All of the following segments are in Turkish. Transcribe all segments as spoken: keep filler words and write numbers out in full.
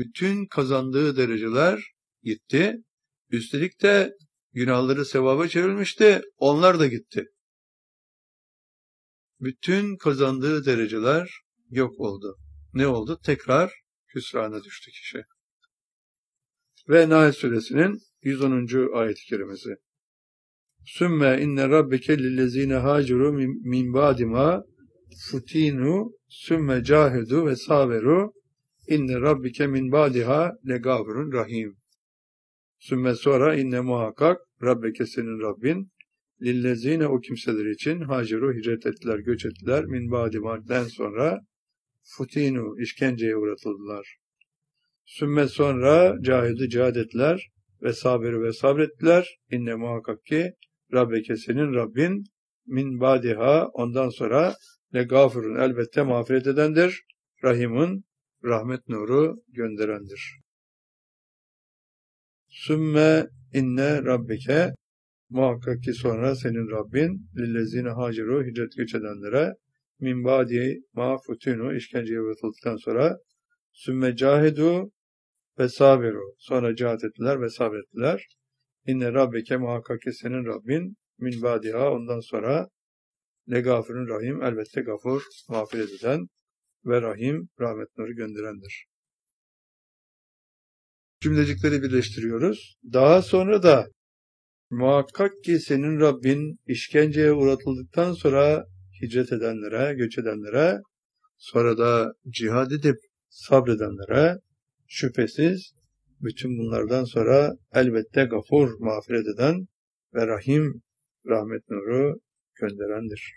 Bütün kazandığı dereceler gitti. Üstelik de günahları sevaba çevrilmişti. Onlar da gitti. Bütün kazandığı dereceler yok oldu. Ne oldu? Tekrar hüsrana düştü kişi. Ve Nahl Suresinin yüz onuncu ayet-i kerimesi. Sümme inne rabbike lillezine haciru min ba'dima futinu sümme cahidu ve saveru inne rabbike min ba'diha legafurun rahim. Sümme sonra inne muhakkak rabbeke senin Rabbin lillezine o kimseler için haciru hicret ettiler, göç ettiler min ba'dima'den sonra futinu işkenceye uğratıldılar. Sümme sonra cahidu cihad ettiler ve sabiru ve sabrettiler. İnne muhakkak ki Rabbeke senin Rabbin min badiha ondan sonra le gafurun elbette mağfiret edendir. Rahimun rahmet nuru gönderendir. Sümme inne Rabbeke muhakkak ki sonra senin Rabbin lillezine haciru hicret göç edenlere min badi ma futunu işkenceye uğratıldıktan sonra sümme cahidu ve sabiru. Sonra cihat ettiler ve sabrettiler. İnne Rabbeke muhakkak ki senin Rabbin min badiha ondan sonra le gafurun rahim elbette gafur mağfiret eden ve rahim rahmet nuru gönderendir. Cümlecikleri birleştiriyoruz. Daha sonra da muhakkak ki senin Rabbin işkenceye uğratıldıktan sonra hicret edenlere, göç edenlere, sonra da cihad edip sabredenlere şüphesiz bütün bunlardan sonra elbette gafur mağfiret eden ve rahim rahmet nuru gönderendir.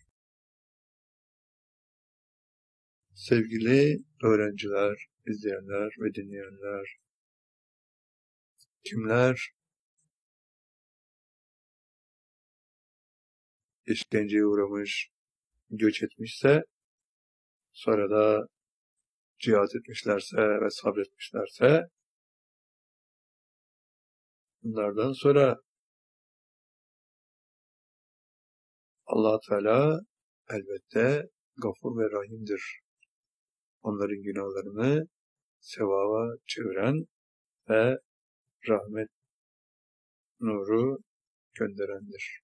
Sevgili öğrenciler, izleyenler ve dinleyenler, kimler işkenceye uğramış, göç etmişse, sonra da cihad etmişlerse ve sabretmişlerse, bunlardan sonra Allah Teala elbette gafur ve rahimdir. Onların günahlarını sevaba çeviren ve rahmet nuru gönderendir.